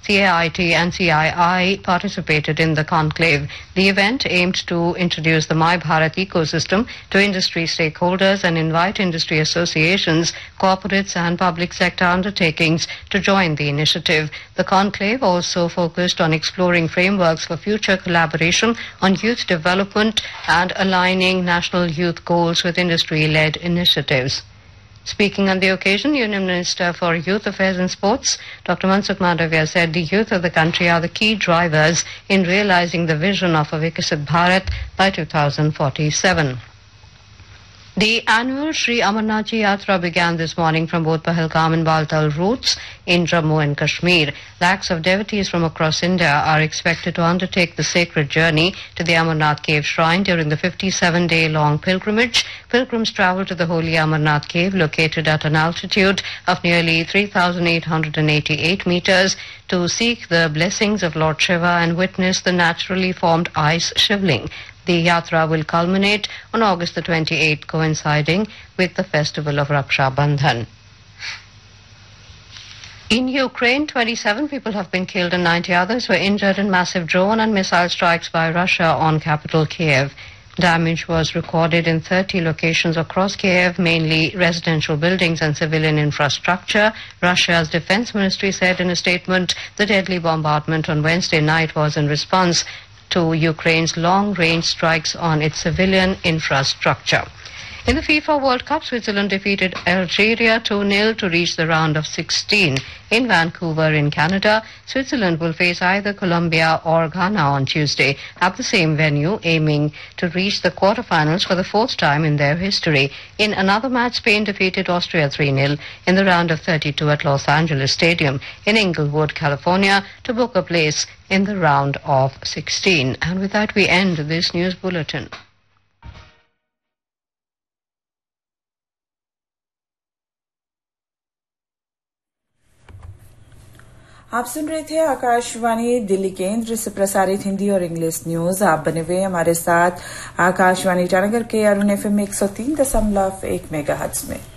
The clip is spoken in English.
CAIT and CII participated in the conclave. The event aimed to introduce the My Bharat ecosystem to industry stakeholders and invite industry associations, corporates and public sector undertakings to join the initiative. The conclave also focused on exploring frameworks for future collaboration on youth development and aligning national youth goals with industry-led initiatives. Speaking on the occasion, Union Minister for Youth Affairs and Sports, Dr. Mansukh Mandavia, said the youth of the country are the key drivers in realizing the vision of a Viksit Bharat by 2047. The annual Sri Amarnath Ji Yatra began this morning from both Pahalgam and Baltal routes in Jammu and Kashmir. Lakhs of devotees from across India are expected to undertake the sacred journey to the Amarnath Cave Shrine during the 57-day-long pilgrimage. Pilgrims travel to the holy Amarnath Cave, located at an altitude of nearly 3,888 meters, to seek the blessings of Lord Shiva and witness the naturally formed ice shivling. The yatra will culminate on August the 28th, coinciding with the festival of Raksha Bandhan. In Ukraine, 27 people have been killed and 90 others were injured in massive drone and missile strikes by Russia on capital Kiev. Damage was recorded in 30 locations across Kiev, mainly residential buildings and civilian infrastructure. Russia's defense ministry said in a statement the deadly bombardment on Wednesday night was in response to Ukraine's long-range strikes on its civilian infrastructure. In the FIFA World Cup, Switzerland defeated Algeria 2-0 to reach the round of 16. In Vancouver, in Canada, Switzerland will face either Colombia or Ghana on Tuesday at the same venue, aiming to reach the quarterfinals for the fourth time in their history. In another match, Spain defeated Austria 3-0 in the round of 32 at Los Angeles Stadium in Inglewood, California, to book a place in the round of 16. And with that, we end this news bulletin. आप सुन रहे थे आकाशवाणी दिल्ली केंद्र से प्रसारित हिंदी और English news. आप बने हुए हमारे साथ आकाशवाणी ईटानगर के अरुण FM 103.1 मेगाहर्ट्ज में।